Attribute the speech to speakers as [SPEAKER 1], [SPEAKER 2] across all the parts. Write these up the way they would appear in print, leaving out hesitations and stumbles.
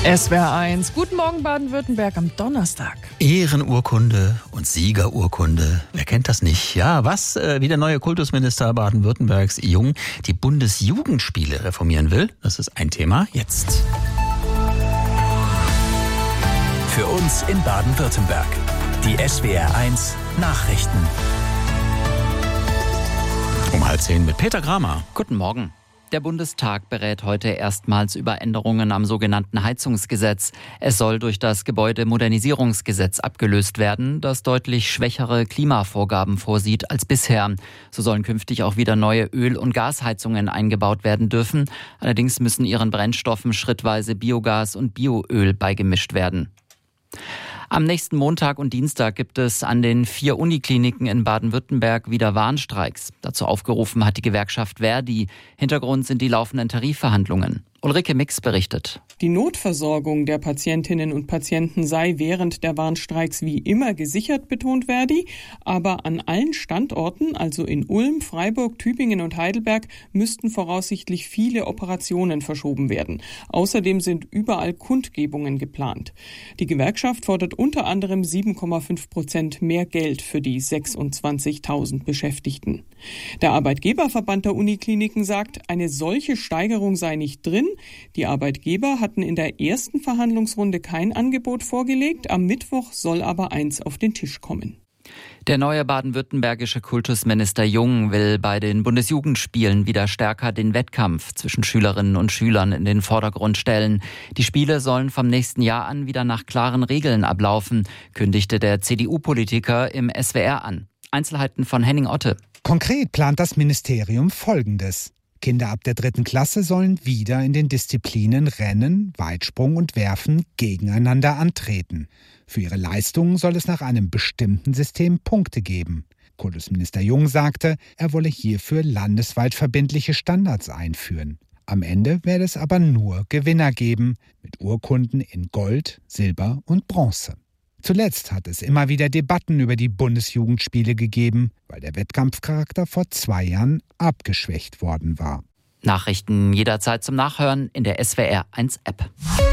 [SPEAKER 1] SWR 1. Guten Morgen Baden-Württemberg am Donnerstag.
[SPEAKER 2] Ehrenurkunde und Siegerurkunde. Wer kennt das nicht? Ja, was wie der neue Kultusminister Baden-Württembergs Jung die Bundesjugendspiele reformieren will, das ist ein Thema jetzt.
[SPEAKER 3] Für uns in Baden-Württemberg. Die SWR 1 Nachrichten.
[SPEAKER 2] Um 9:30 mit Peter Kramer.
[SPEAKER 4] Guten Morgen. Der Bundestag berät heute erstmals über Änderungen am sogenannten Heizungsgesetz. Es soll durch das Gebäudemodernisierungsgesetz abgelöst werden, das deutlich schwächere Klimavorgaben vorsieht als bisher. So sollen künftig auch wieder neue Öl- und Gasheizungen eingebaut werden dürfen. Allerdings müssen ihren Brennstoffen schrittweise Biogas und Bioöl beigemischt werden. Am nächsten Montag und Dienstag gibt es an den 4 Unikliniken in Baden-Württemberg wieder Warnstreiks. Dazu aufgerufen hat die Gewerkschaft ver.di. Hintergrund sind die laufenden Tarifverhandlungen. Ulrike Mix berichtet.
[SPEAKER 1] Die Notversorgung der Patientinnen und Patienten sei während der Warnstreiks wie immer gesichert, betont ver.di. Aber an allen Standorten, also in Ulm, Freiburg, Tübingen und Heidelberg, müssten voraussichtlich viele Operationen verschoben werden. Außerdem sind überall Kundgebungen geplant. Die Gewerkschaft fordert unter anderem 7,5% mehr Geld für die 26.000 Beschäftigten. Der Arbeitgeberverband der Unikliniken sagt, eine solche Steigerung sei nicht drin. Die Arbeitgeber hatten in der ersten Verhandlungsrunde kein Angebot vorgelegt. Am Mittwoch soll aber eins auf den Tisch kommen.
[SPEAKER 4] Der neue baden-württembergische Kultusminister Jung will bei den Bundesjugendspielen wieder stärker den Wettkampf zwischen Schülerinnen und Schülern in den Vordergrund stellen. Die Spiele sollen vom nächsten Jahr an wieder nach klaren Regeln ablaufen, kündigte der CDU-Politiker im SWR an. Einzelheiten von Henning Otte.
[SPEAKER 5] Konkret plant das Ministerium Folgendes. Kinder ab der 3. Klasse sollen wieder in den Disziplinen Rennen, Weitsprung und Werfen gegeneinander antreten. Für ihre Leistungen soll es nach einem bestimmten System Punkte geben. Kultusminister Jung sagte, er wolle hierfür landesweit verbindliche Standards einführen. Am Ende werde es aber nur Gewinner geben, mit Urkunden in Gold, Silber und Bronze. Zuletzt hat es immer wieder Debatten über die Bundesjugendspiele gegeben, weil der Wettkampfcharakter vor 2 Jahren abgeschwächt worden war.
[SPEAKER 4] Nachrichten jederzeit zum Nachhören in der SWR 1 App.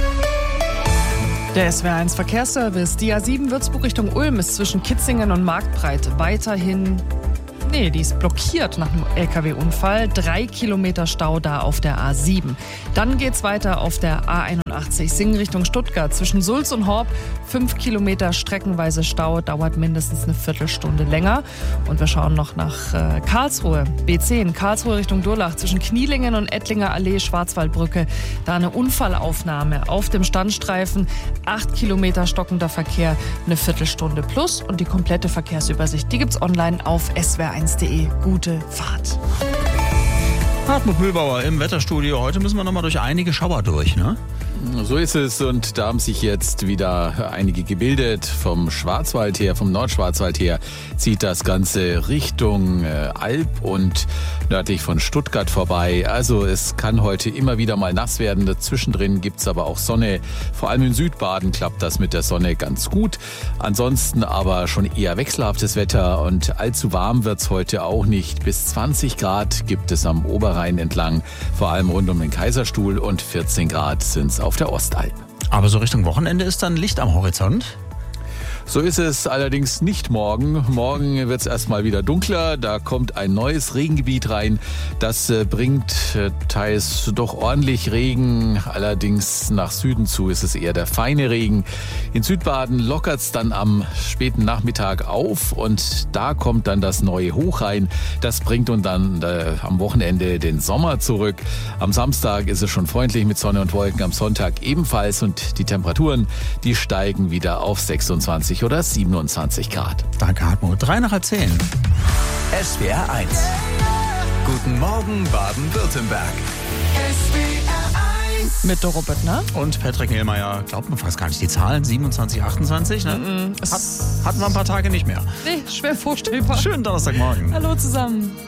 [SPEAKER 1] Der SWR 1 Verkehrsservice. Die A7 Würzburg Richtung Ulm ist zwischen Kitzingen und Marktbreit weiterhin... die ist blockiert nach einem LKW-Unfall. 3 Kilometer Stau da auf der A7. Dann geht's weiter auf der A81 Singen Richtung Stuttgart. Zwischen Sulz und Horb 5 Kilometer streckenweise Stau. Dauert mindestens eine Viertelstunde länger. Und wir schauen noch nach Karlsruhe. B10 Karlsruhe Richtung Durlach. Zwischen Knielingen und Ettlinger Allee Schwarzwaldbrücke. Da eine Unfallaufnahme auf dem Standstreifen. 8 Kilometer stockender Verkehr. Eine Viertelstunde plus. Und die komplette Verkehrsübersicht, die gibt's online auf swr1.de. Gute Fahrt.
[SPEAKER 2] Hartmut Mühlbauer im Wetterstudio. Heute müssen wir noch mal durch einige Schauer durch, ne?
[SPEAKER 6] So ist es, und da haben sich jetzt wieder einige gebildet. Vom Schwarzwald her, vom Nordschwarzwald her zieht das Ganze Richtung Alb und nördlich von Stuttgart vorbei. Also es kann heute immer wieder mal nass werden. Dazwischendrin gibt's aber auch Sonne. Vor allem in Südbaden klappt das mit der Sonne ganz gut. Ansonsten aber schon eher wechselhaftes Wetter, und allzu warm wird's heute auch nicht. Bis 20 Grad gibt es am Oberrhein entlang, vor allem rund um den Kaiserstuhl, und 14 Grad sind's auf der Ostalb.
[SPEAKER 2] Aber so Richtung Wochenende ist dann Licht am Horizont?
[SPEAKER 6] So ist es allerdings nicht morgen. Morgen wird es erstmal wieder dunkler. Da kommt ein neues Regengebiet rein. Das bringt teils doch ordentlich Regen. Allerdings nach Süden zu ist es eher der feine Regen. In Südbaden lockert es dann am späten Nachmittag auf, und da kommt dann das neue Hoch rein. Das bringt uns dann am Wochenende den Sommer zurück. Am Samstag ist es schon freundlich mit Sonne und Wolken, am Sonntag ebenfalls, und die Temperaturen, die steigen wieder auf 26 oder 27 Grad.
[SPEAKER 2] Danke, Hartmut. 9:03.
[SPEAKER 3] SWR 1. Guten Morgen Baden-Württemberg.
[SPEAKER 1] Mit Doro Böttner.
[SPEAKER 2] Und Patrick Niehlmeier. Glaubt man fast gar nicht die Zahlen. 27, 28, ne? Hatten wir ein paar Tage nicht mehr.
[SPEAKER 1] Nee, schwer vorstellbar.
[SPEAKER 2] Schönen Donnerstagmorgen.
[SPEAKER 1] Hallo zusammen.